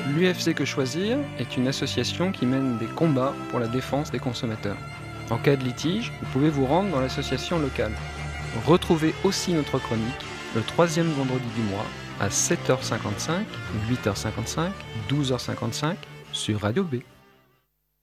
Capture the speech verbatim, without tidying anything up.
L'U F C Que Choisir est une association qui mène des combats pour la défense des consommateurs. En cas de litige, vous pouvez vous rendre dans l'association locale. Retrouvez aussi notre chronique le troisième vendredi du mois à sept heures cinquante-cinq, huit heures cinquante-cinq, douze heures cinquante-cinq sur Radio B.